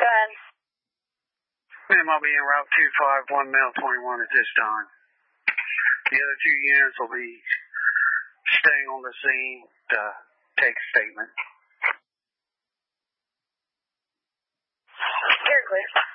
Go ahead. Ma'am, I'll be en route 251 Male 21 at this time. The other 2 units will be staying on the scene to take a statement. You're clear.